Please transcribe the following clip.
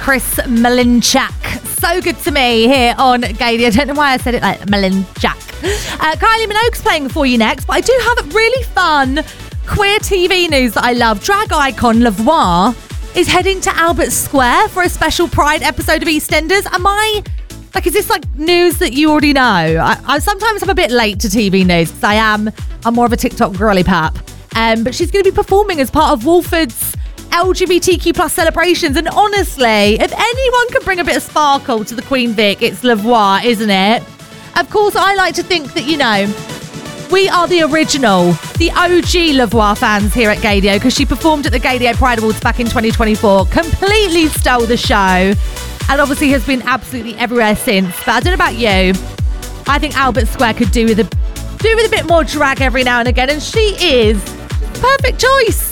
Chris Malinchak. So good to me here on Gaydio. I don't know why I said it like Malinchak. Kylie Minogue's playing for you next, but I do have really fun queer TV news that I love. Drag icon Lavoie is heading to Albert Square for a special Pride episode of EastEnders. Is this like news that you already know? I sometimes I'm a bit late to TV news because I'm more of a TikTok girly pap. But she's going to be performing as part of Walford's LGBTQ plus celebrations. And honestly, if anyone can bring a bit of sparkle to the Queen Vic, it's Lavoie, isn't it? Of course, I like to think that, we are the original, the OG Lavoie fans here at Gaydio, because she performed at the Gaydio Pride Awards back in 2024, completely stole the show, and obviously has been absolutely everywhere since. But I don't know about you, I think Albert Square could do with a bit more drag every now and again, and she is perfect choice.